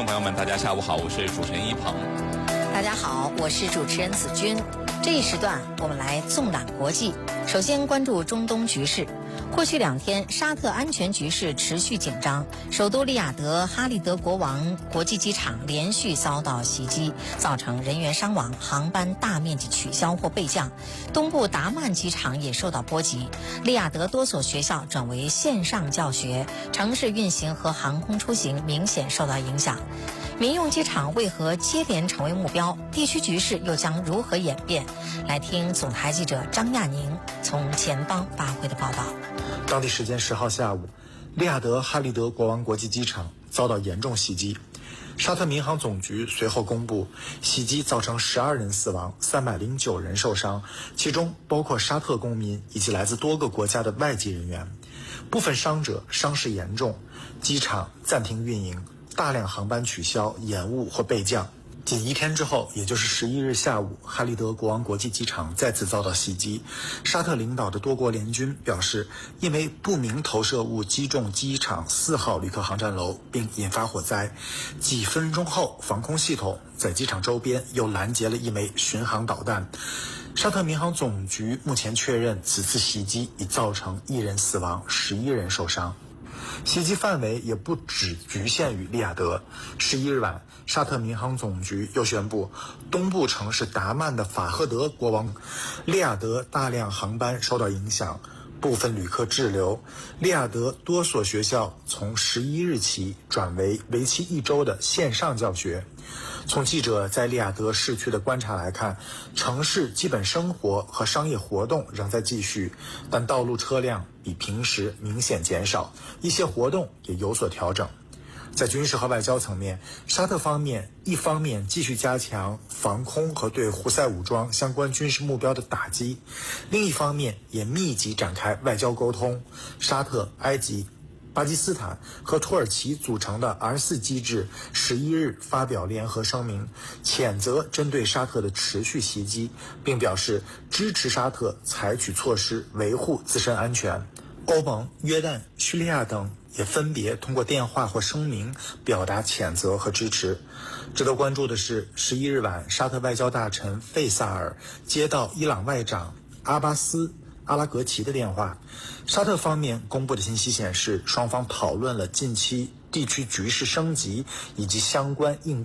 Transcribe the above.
众朋友们，大家下午好，我是主持人一鹏。 大家好，我是主持人子君。这一时段我们来纵览国际，首先关注中东局势。过去2天，沙特安全局势持续紧张，首都利雅得哈利德国王国际机场连续遭到袭击，造成人员伤亡，航班大面积取消或备降。东部达曼机场也受到波及，利雅得多所学校转为线上教学，城市运行和航空出行明显受到影响。民用机场为何接连成为目标？地区局势又将如何演变？来听总台记者张亚宁从前方发回的报道。 当地时间10号下午，利雅得哈利德国王国际机场遭到严重袭击。沙特民航总局随后公布，袭击造成12人死亡，309人受伤，其中包括沙特公民以及来自多个国家的外籍人员。部分伤者伤势严重，机场暂停运营，大量航班取消、延误或备降。仅1天之后，也就是11日下午，哈利德国王国际机场再次遭到袭击。沙特领导的多国联军表示，因为不明投射物击中机场4号旅客航站楼，并引发火灾。几分钟后，防空系统在机场周边又拦截了1枚巡航导弹。沙特民航总局目前确认，此次袭击已造成1人死亡，11人受伤。袭击范围也不只局限于利雅得。11日晚，沙特民航总局又宣布，东部城市达曼的法赫德国王利雅得大量航班受到影响，部分旅客滞留。利雅得多所学校从11日起转为为期1周的线上教学。从记者在利雅得市区的观察来看，城市基本生活和商业活动仍在继续，但道路车辆比平时明显减少，一些活动也有所调整。在军事和外交层面，沙特方面一方面继续加强防空和对胡塞武装相关军事目标的打击，另一方面也密集展开外交沟通。沙特、埃及、巴基斯坦和土耳其组成的 R4 机制11日发表联合声明，谴责针对沙特的持续袭击，并表示支持沙特采取措施维护自身安全。欧盟、约旦、叙利亚等也分别通过电话或声明表达谴责和支持。值得关注的是，11日晚，沙特外交大臣费萨尔接到伊朗外长阿巴斯·阿拉格齐的电话。沙特方面公布的信息显示，双方讨论了近期地区局势升级以及相关应对